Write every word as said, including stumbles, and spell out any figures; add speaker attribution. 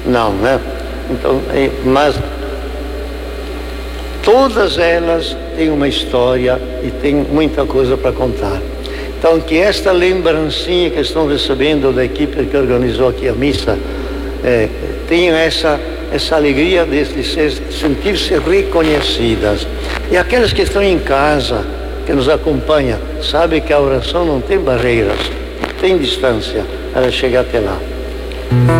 Speaker 1: não, né? Então, é, mas todas elas têm uma história e têm muita coisa para contar. Então, que esta lembrancinha que estão recebendo da equipe que organizou aqui a missa, é, tenham essa, essa alegria de, de ser, sentir-se reconhecidas. E aqueles que estão em casa, que nos acompanham, sabem que a oração não tem barreiras, não tem distância para chegar até lá.